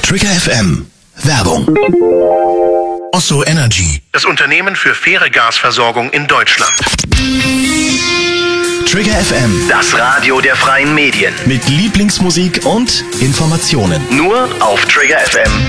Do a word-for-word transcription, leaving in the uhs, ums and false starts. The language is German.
Trigger F M. Werbung. Osso Energy. Das Unternehmen für faire Gasversorgung in Deutschland. Trigger F M. Das Radio der freien Medien. Mit Lieblingsmusik und Informationen. Nur auf trigger f m